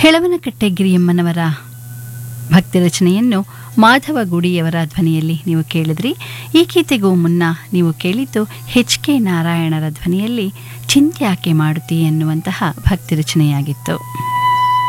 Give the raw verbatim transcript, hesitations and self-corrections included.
ಹೆಳವನಕಟ್ಟೆ ಗಿರಿಯಮ್ಮನವರ ಭಕ್ತಿ ರಚನೆಯನ್ನು ಮಾಧವ ಗುಡಿಯವರ ಧ್ವನಿಯಲ್ಲಿ ನೀವು ಕೇಳಿದ್ರಿ. ಈ ಗೀತೆಗೂ ಮುನ್ನ ನೀವು ಕೇಳಿದ್ದು ಎಚ್ ಕೆ ನಾರಾಯಣರ ಧ್ವನಿಯಲ್ಲಿ ಚಿಂತ್ಯಾಕೆ ಮಾಡುತ್ತಿ ಎನ್ನುವಂತಹ ಭಕ್ತಿ ರಚನೆಯಾಗಿತ್ತು.